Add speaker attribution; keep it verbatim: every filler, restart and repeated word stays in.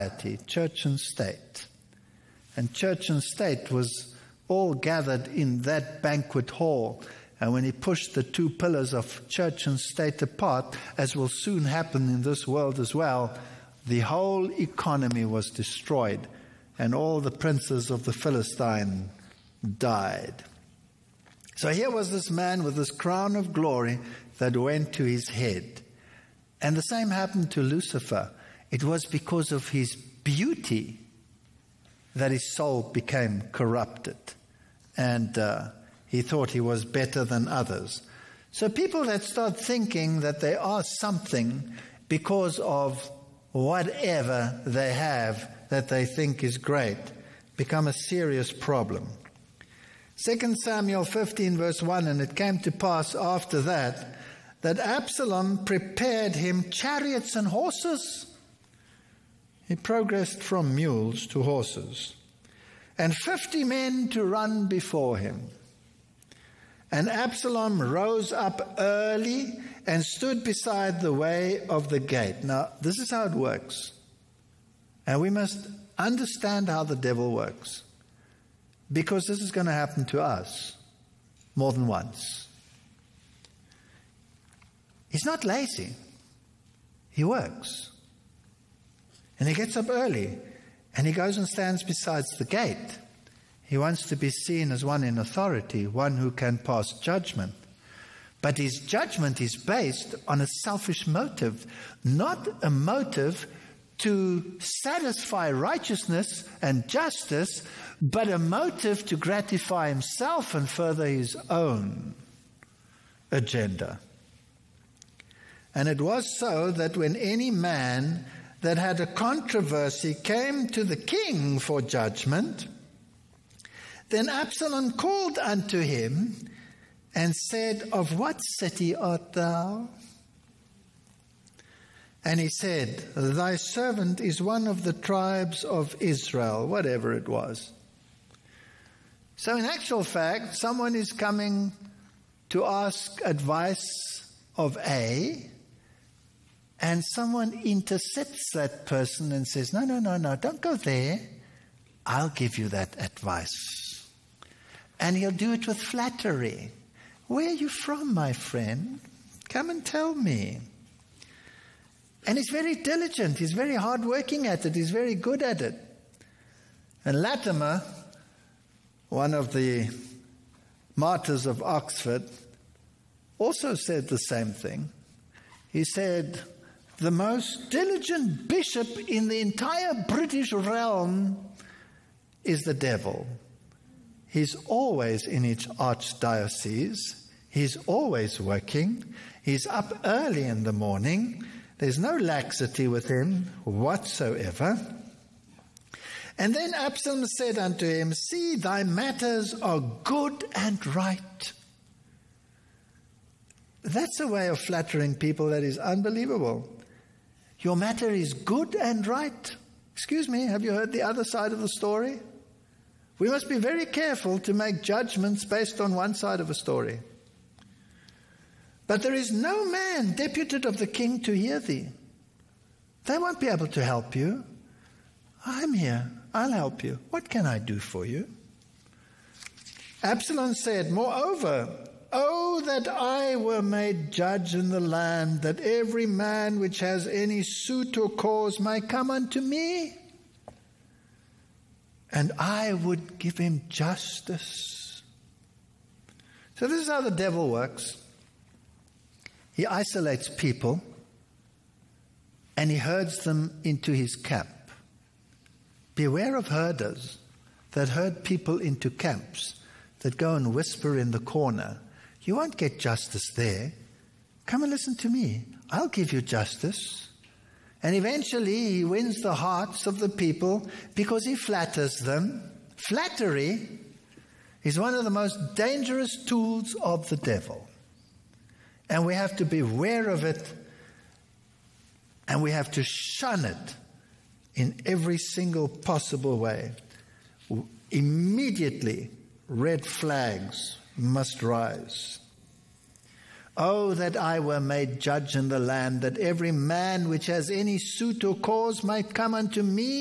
Speaker 1: church and state. And church and state was all gathered in that banquet hall. And when he pushed the two pillars of church and state apart, as will soon happen in this world as well, the whole economy was destroyed, and all the princes of the Philistine died. So here was this man with this crown of glory that went to his head. And the same happened to Lucifer. It was because of his beauty that his soul became corrupted. And uh, he thought he was better than others. So people that start thinking that they are something because of whatever they have that they think is great become a serious problem. Second Samuel fifteen verse one, and it came to pass after that, that Absalom prepared him chariots and horses. He progressed from mules to horses, and fifty men to run before him. And Absalom rose up early and stood beside the way of the gate. Now, this is how it works. And we must understand how the devil works, because this is going to happen to us more than once. He's not lazy. He works. And he gets up early, and he goes and stands beside the gate. He wants to be seen as one in authority, one who can pass judgment. But his judgment is based on a selfish motive, not a motive to satisfy righteousness and justice, but a motive to gratify himself and further his own agenda. And it was so that when any man that had a controversy came to the king for judgment, then Absalom called unto him and said, Of what city art thou? And he said, Thy servant is one of the tribes of Israel, whatever it was. So in actual fact, someone is coming to ask advice of A, and someone intercepts that person and says, No, no, no, no, don't go there. I'll give you that advice. And he'll do it with flattery. Where are you from, my friend? Come and tell me. And he's very diligent. He's very hardworking at it. He's very good at it. And Latimer, one of the martyrs of Oxford, also said the same thing. He said, the most diligent bishop in the entire British realm is the devil. He's always in each archdiocese. He's always working. He's up early in the morning. There's no laxity with him whatsoever. And then Absalom said unto him, See, thy matters are good and right. That's a way of flattering people that is unbelievable. Your matter is good and right. Excuse me, have you heard the other side of the story? We must be very careful to make judgments based on one side of a story. But there is no man deputed of the king to hear thee. They won't be able to help you. I'm here. I'll help you. What can I do for you? Absalom said, Moreover, oh, that I were made judge in the land, that every man which has any suit or cause might come unto me, and I would give him justice. So this is how the devil works. He isolates people, and he herds them into his camp. Beware of herders that herd people into camps, that go and whisper in the corner. You won't get justice there. Come and listen to me. I'll give you justice. And eventually he wins the hearts of the people because he flatters them. Flattery is one of the most dangerous tools of the devil. And we have to beware of it, and we have to shun it in every single possible way. Immediately, red flags must rise. Oh, that I were made judge in the land, that every man which has any suit or cause might come unto me,